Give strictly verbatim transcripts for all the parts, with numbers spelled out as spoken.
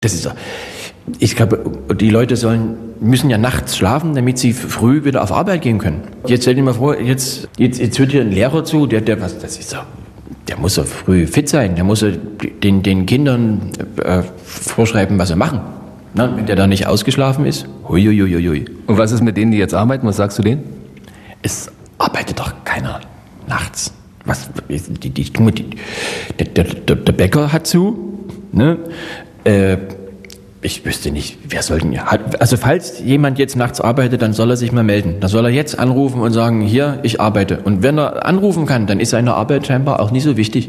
Das ist, ich glaube, die Leute sollen, müssen ja nachts schlafen, damit sie früh wieder auf Arbeit gehen können. Jetzt stell dir mal vor, jetzt, jetzt, jetzt hört hier ein Lehrer zu, der, der, was, das ist ja, der muss ja früh fit sein, der muss ja den, den Kindern äh, vorschreiben, was sie machen. Na, wenn der da nicht ausgeschlafen ist, huiuiuiui. Und was ist mit denen, die jetzt arbeiten? Was sagst du denen? Es arbeitet doch keiner nachts. Was, die, die, die, der, der, der Bäcker hat zu, ne? Äh, ich wüsste nicht, wer soll denn, also falls jemand jetzt nachts arbeitet, dann soll er sich mal melden. Dann soll er jetzt anrufen und sagen, hier, ich arbeite. Und wenn er anrufen kann, dann ist seine Arbeit scheinbar auch nicht so wichtig.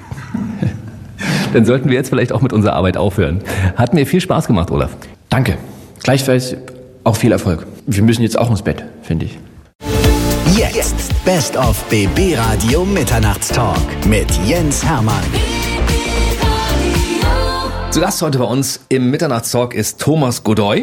Dann sollten wir jetzt vielleicht auch mit unserer Arbeit aufhören. Hat mir viel Spaß gemacht, Olaf. Danke. Gleichfalls auch viel Erfolg. Wir müssen jetzt auch ins Bett, finde ich. Jetzt Best of B B Radio Mitternachtstalk mit Jens Hermann. Zu Gast heute bei uns im Mitternachtstalk ist Thomas Godoy.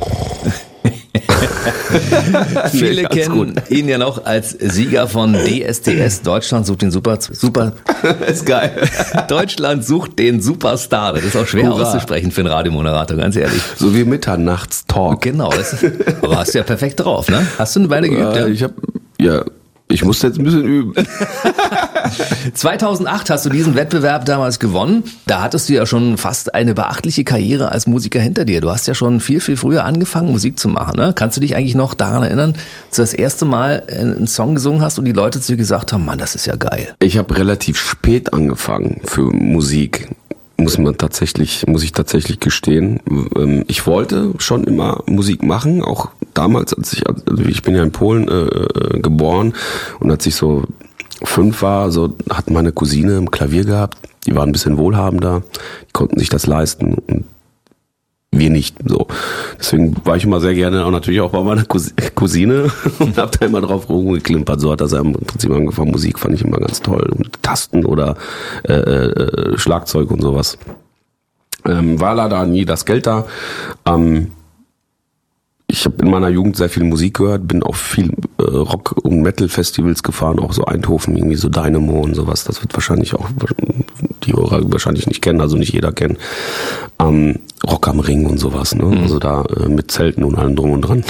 Viele nee, kennen gut. ihn ja noch als Sieger von D S D S, Deutschland sucht den Super... Super ist geil. Deutschland sucht den Superstar. Das ist auch schwer Hurra. auszusprechen für einen Radiomoderator, ganz ehrlich. So wie Mitternachtstalk. Genau. Das, aber hast du ja perfekt drauf, ne? Hast du eine Weile geübt? Ja, ja? ich hab... Ja... Ich musste jetzt ein bisschen üben. zweitausendacht hast du diesen Wettbewerb damals gewonnen. Da hattest du ja schon fast eine beachtliche Karriere als Musiker hinter dir. Du hast ja schon viel, viel früher angefangen, Musik zu machen. Ne? Kannst du dich eigentlich noch daran erinnern, dass du das erste Mal einen Song gesungen hast und die Leute zu dir gesagt haben, Mann, das ist ja geil. Ich habe relativ spät angefangen für Musik. Muss man tatsächlich, muss ich tatsächlich gestehen. Ich wollte schon immer Musik machen, auch damals, als ich, also ich bin ja in Polen äh, geboren und als ich so fünf war, so hat meine Cousine ein Klavier gehabt. Die waren ein bisschen wohlhabender, die konnten sich das leisten und wir nicht. So, deswegen war ich immer sehr gerne auch natürlich auch bei meiner Cousine und hab da immer drauf rumgeklimpert. So hat das im Prinzip angefangen. Musik fand ich immer ganz toll und Tasten oder äh, äh, Schlagzeug und sowas. Ähm, war leider nie das Geld da. Ähm, ich habe in meiner Jugend sehr viel Musik gehört, bin auf viel äh, Rock- und Metal-Festivals gefahren, auch so Eindhoven, irgendwie so Dynamo und sowas. Das wird wahrscheinlich auch die Hörer wahrscheinlich nicht kennen, also nicht jeder kennen. Ähm, Rock am Ring und sowas, ne? Mhm. Also da äh, mit Zelten und allem drum und dran.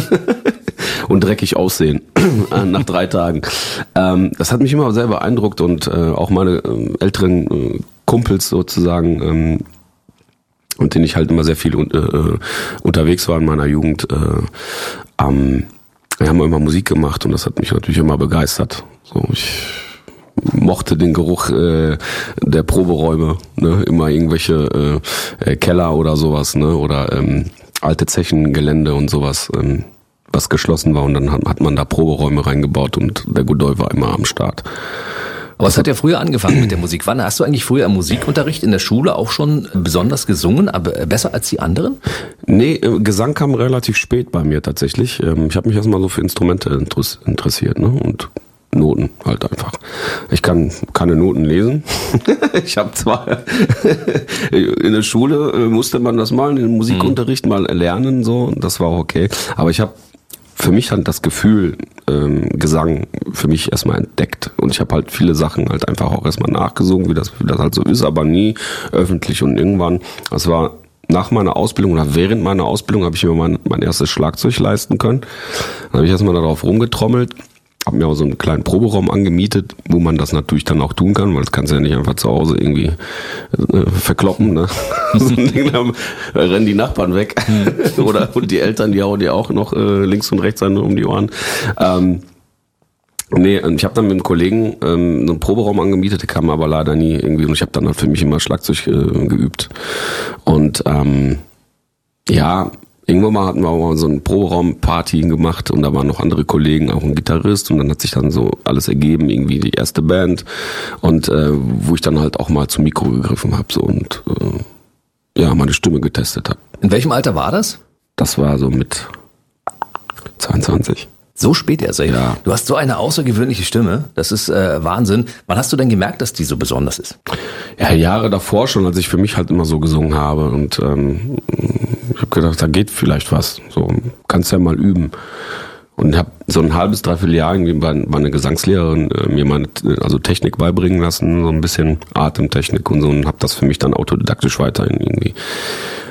Und dreckig aussehen nach drei Tagen. Ähm, das hat mich immer sehr beeindruckt und äh, auch meine äh, älteren äh, Kumpels sozusagen, ähm, und denen ich halt immer sehr viel äh, unterwegs war in meiner Jugend, äh, ähm, wir haben immer Musik gemacht und das hat mich natürlich immer begeistert. So, ich mochte den Geruch äh, der Proberäume, ne? Immer irgendwelche äh, Keller oder sowas, ne? Oder ähm, alte Zechengelände und sowas, ähm, was geschlossen war und dann hat, hat man da Proberäume reingebaut und der Godoy war immer am Start. Aber es hat ja früher angefangen mit der Musik. Wann hast du eigentlich früher im Musikunterricht in der Schule auch schon besonders gesungen, aber besser als die anderen? Nee, Gesang kam relativ spät bei mir tatsächlich. Ich habe mich erstmal so für Instrumente interessiert, ne? Und Noten halt einfach. Ich kann keine Noten lesen. Ich habe zwar in der Schule musste man das mal im Musikunterricht mal lernen, so, das war auch okay. Aber ich habe für mich halt das Gefühl, ähm, Gesang für mich erstmal entdeckt. Und ich habe halt viele Sachen halt einfach auch erstmal nachgesungen, wie das, wie das halt so ist, aber nie öffentlich. Und irgendwann, das war nach meiner Ausbildung oder während meiner Ausbildung, habe ich mir mein, mein erstes Schlagzeug leisten können. Dann habe ich erstmal darauf rumgetrommelt. Habe mir auch so einen kleinen Proberaum angemietet, wo man das natürlich dann auch tun kann, weil das kannst du ja nicht einfach zu Hause irgendwie äh, verkloppen, ne? So ein Ding, dann rennen die Nachbarn weg. Oder und die Eltern, die hauen dir auch noch äh, links und rechts um die Ohren. Ähm, nee, ich habe dann mit einem Kollegen ähm, so einen Proberaum angemietet, der kam aber leider nie irgendwie und ich habe dann halt für mich immer Schlagzeug äh, geübt. Und ähm, ja, irgendwann mal hatten wir auch mal so eine Proberaum-Party gemacht und da waren noch andere Kollegen, auch ein Gitarrist und dann hat sich dann so alles ergeben, irgendwie die erste Band und äh, wo ich dann halt auch mal zum Mikro gegriffen habe so und äh, ja, meine Stimme getestet habe. In welchem Alter war das? Das war so mit zweiundzwanzig. So spät erst, ey. Ja. Du hast so eine außergewöhnliche Stimme, das ist äh, Wahnsinn. Wann hast du denn gemerkt, dass die so besonders ist? Ja, Jahre davor schon, als ich für mich halt immer so gesungen habe und ähm, ich habe gedacht, da geht vielleicht was, so kannst ja mal üben. Und habe so ein halbes, dreiviertel Jahr irgendwie meine Gesangslehrerin äh, mir meine also Technik beibringen lassen, so ein bisschen Atemtechnik und so und habe das für mich dann autodidaktisch weiterhin irgendwie